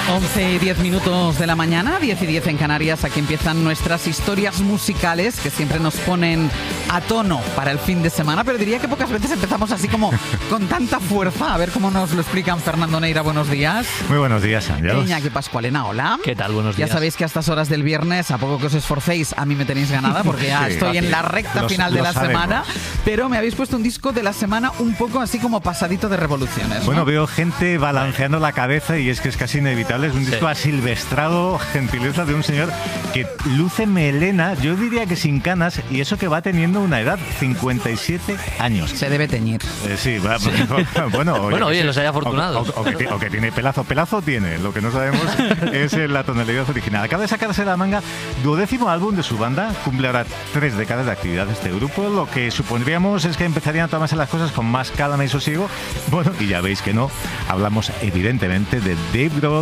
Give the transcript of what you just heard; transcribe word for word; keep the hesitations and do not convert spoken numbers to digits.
once y diez minutos de la mañana, diez y diez en Canarias. Aquí empiezan nuestras historias musicales que siempre nos ponen a tono para el fin de semana, pero diría que pocas veces empezamos así como con tanta fuerza. A ver cómo nos lo explican. Fernando Neira, buenos días. Muy buenos días, Ángel. Iñaki Pascualena, hola. ¿Qué tal? Buenos días. Ya sabéis que a estas horas del viernes, a poco que os esforcéis, a mí me tenéis ganada porque ya sí, estoy en la recta los, final de la sabemos. semana, pero me habéis puesto un disco de la semana un poco así como pasadito de revoluciones, ¿no? Bueno, veo gente balanceando la cabeza y es que es casi inevitable. Es un disco sí. asilvestrado, gentileza de un señor que luce melena, yo diría que sin canas, y eso que va teniendo una edad, cincuenta y siete años. Se debe teñir. Eh, sí, va, sí. bueno, oye, bueno, oye, los hay afortunados. O, o, o, que, o que tiene pelazo. Pelazo tiene, lo que no sabemos es la tonalidad original. Acaba de sacarse de la manga duodécimo álbum de su banda, cumple ahora tres décadas de actividad este grupo, lo que supondríamos es que empezarían a tomarse las cosas con más calma y sosiego. Bueno, y ya veis que no, hablamos evidentemente de Dave Grohl